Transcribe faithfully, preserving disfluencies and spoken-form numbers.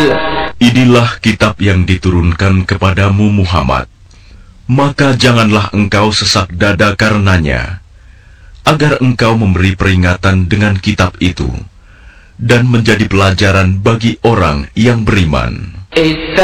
Inilah kitab yang diturunkan kepadamu Muhammad. Maka janganlah engkau sesak dada karenanya, agar engkau memberi peringatan dengan kitab itu, dan menjadi pelajaran bagi orang yang beriman.